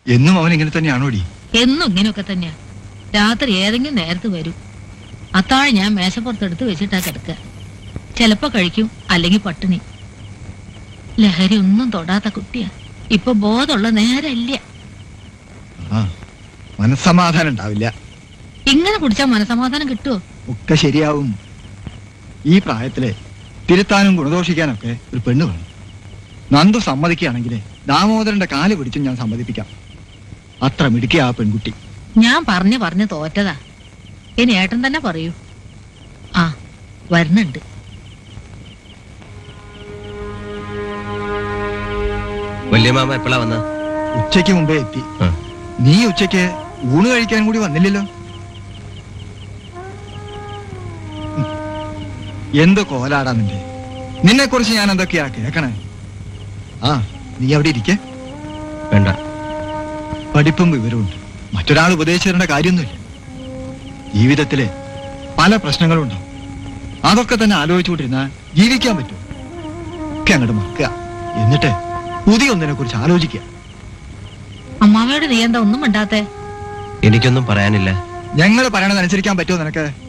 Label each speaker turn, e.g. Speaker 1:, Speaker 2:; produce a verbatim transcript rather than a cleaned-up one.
Speaker 1: എന്നും അവൻ ഇങ്ങനെ തന്നെയാണോടി?
Speaker 2: എന്നും ഇങ്ങനെയൊക്കെ തന്നെയാ. രാത്രി ഏതെങ്കിലും നേരത്ത് വരും. അത്താഴം ഞാൻ മേശപ്പുറത്തെടുത്ത് വെച്ചിട്ടാ കിടക്കുക. ചിലപ്പോ കഴിക്കും, അല്ലെങ്കിൽ പട്ടിണി. ലഹരി ഒന്നും തൊടാത്ത കുട്ടിയാ. ഇപ്പൊ ബോധമുള്ള നേരല്ല.
Speaker 1: ആ, മനസ്സമാധാനം ഉണ്ടാവില്ല.
Speaker 2: ഇങ്ങനെ കുടിച്ചാ മനസമാധാനം കിട്ടുമോ?
Speaker 1: ഒക്കെ ശരിയാവും. ഈ പ്രായത്തില് തിരുത്താനും ഗുണദോഷിക്കാനൊക്കെ ഒരു പെണ്ണ് വേണം. നന്ദു സമ്മതിക്കുകയാണെങ്കിൽ ദാമോദരന്റെ കാല് പിടിച്ചും ഞാൻ സമ്മതിപ്പിക്കാം. അത്ര മിടുക്കിയ ആ പെൺകുട്ടി.
Speaker 2: ഞാൻ പറഞ്ഞു പറഞ്ഞു തോറ്റതാ. ഇനി ഏട്ടൻ തന്നെ പറയൂ. ആ, വരുന്നുണ്ട്.
Speaker 3: വല്യമാമ എപ്പോഴാ വന്ന?
Speaker 1: ഉച്ചയ്ക്ക് മുമ്പേ എത്തി. നീ ഉച്ചയ്ക്ക് ഊണ് കഴിക്കാൻ കൂടി വന്നില്ലല്ലോ. എന്ത് കോലാടാ നിന്റെ. നിന്നെ കുറിച്ച് ഞാൻ എന്തൊക്കെയാ കേക്കണേ. ആ, നീ അവിടെ ഇരിക്കേ.
Speaker 3: വേണ്ട.
Speaker 1: പഠിപ്പും വിവരമുണ്ട്. മറ്റൊരാൾ ഉപദേശിച്ചിരേണ്ട കാര്യമൊന്നുമില്ല. ജീവിതത്തില് പല പ്രശ്നങ്ങളും ഉണ്ടാവും. അതൊക്കെ തന്നെ ആലോചിച്ചുകൊണ്ടിരുന്നാ ജീവിക്കാൻ പറ്റും. ഒക്കെ അങ്ങോട്ട് മറക്കുക. എന്നിട്ട് പുതിയ ഒന്നിനെ കുറിച്ച് ആലോചിക്കുക.
Speaker 2: അമ്മാവയോട് നീ എന്താ ഒന്നും മിണ്ടാത്തെ?
Speaker 3: എനിക്കൊന്നും പറയാനില്ല.
Speaker 1: ഞങ്ങൾ പറയണതനുസരിക്കാൻ പറ്റുമോ നിനക്ക്?